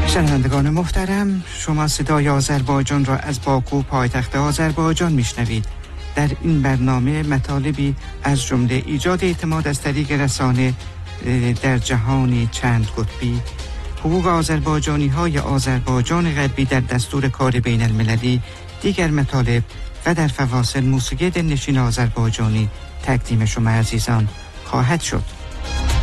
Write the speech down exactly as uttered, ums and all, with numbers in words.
شنوندگان محترم، شما صدای آذربایجان را از باکو پایتخت آذربایجان میشنوید. در این برنامه مطالبی از جمله ایجاد اعتماد از طریق رسانه در جهانی چند قطبی، حقوق آذربایجانی های آذربایجان غربی در دستور کار بین المللی، دیگر مطالب و در فواصل موسیقی دلنشین آذربایجانی تقدیم شما عزیزان خواهد شد.